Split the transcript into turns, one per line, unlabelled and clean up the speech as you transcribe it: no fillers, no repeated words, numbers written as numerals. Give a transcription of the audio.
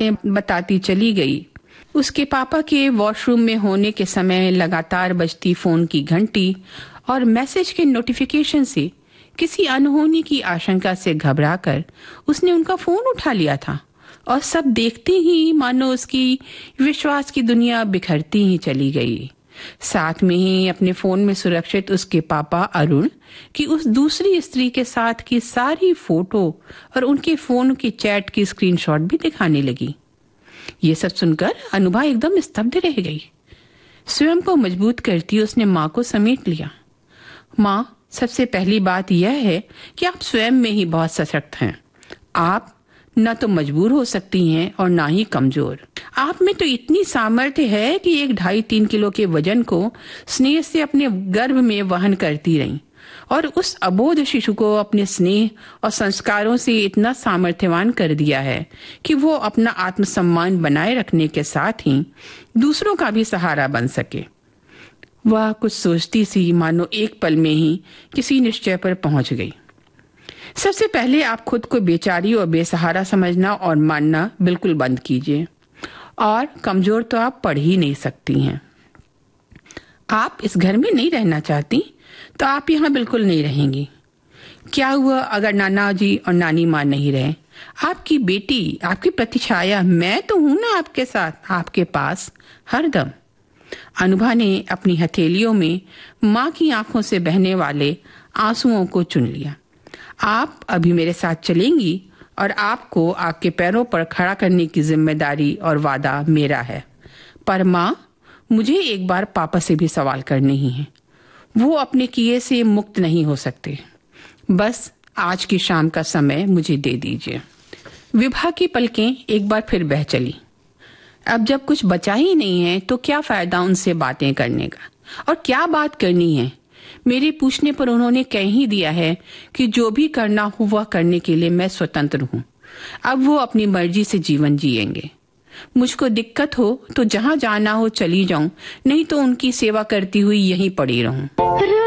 बातें बताती चली गई। उसके पापा के वॉशरूम में होने के समय लगातार बजती फोन की घंटी और मैसेज के नोटिफिकेशन से किसी अनहोनी की आशंका से घबराकर उसने उनका फोन उठा लिया था और सब देखते ही मानो उसकी विश्वास की दुनिया बिखरती ही चली गई। साथ में ही अपने फोन में सुरक्षित उसके पापा अरुण की उस दूसरी स्त्री के साथ की सारी फोटो और उनके फोन की चैट की स्क्रीनशॉट भी दिखाने लगी। ये सब सुनकर अनुभा एकदम स्तब्ध रह गई। स्वयं को मजबूत करती उसने माँ को समेट लिया। माँ, सबसे पहली बात यह है कि आप स्वयं में ही बहुत सशक्त हैं। आप न तो मजबूर हो सकती हैं और ना ही कमजोर। आप में तो इतनी सामर्थ्य है कि 1.5-3 किलो के वजन को स्नेह से अपने गर्भ में वहन करती रहीं और उस अबोध शिशु को अपने स्नेह और संस्कारों से इतना सामर्थ्यवान कर दिया है कि वो अपना आत्मसम्मान बनाए रखने के साथ ही दूसरों का भी सहारा बन सके। वह कुछ सोचती सी मानो एक पल में ही किसी निश्चय पर पहुंच गई। सबसे पहले आप खुद को बेचारी और बेसहारा समझना और मानना बिल्कुल बंद कीजिए। और कमजोर तो आप पढ़ ही नहीं सकती हैं। आप इस घर में नहीं रहना चाहती तो आप यहाँ बिल्कुल नहीं रहेंगी। क्या हुआ अगर नाना जी और नानी माँ नहीं रहे? आपकी बेटी, आपकी प्रतिछाया, मैं तो हूं ना आपके साथ, आपके पास हरदम। अनुभा ने अपनी हथेलियों में माँ की आंखों से बहने वाले आंसुओं को चुन लिया। आप अभी मेरे साथ चलेंगी और आपको आपके पैरों पर खड़ा करने की जिम्मेदारी और वादा मेरा है। पर माँ, मुझे एक बार पापा से भी सवाल करने ही हैं। वो अपने किए से मुक्त नहीं हो सकते। बस आज की शाम का समय मुझे दे दीजिए। विभा की पलकें एक बार फिर बह चली। अब जब कुछ बचा ही नहीं है तो क्या फायदा उनसे बातें करने का, और क्या बात करनी है। मेरे पूछने पर उन्होंने कह ही दिया है कि जो भी करना हो वह करने के लिए मैं स्वतंत्र हूँ। अब वो अपनी मर्जी से जीवन जिएंगे। मुझको दिक्कत हो तो जहाँ जाना हो चली जाऊं, नहीं तो उनकी सेवा करती हुई यहीं पड़ी रहूं।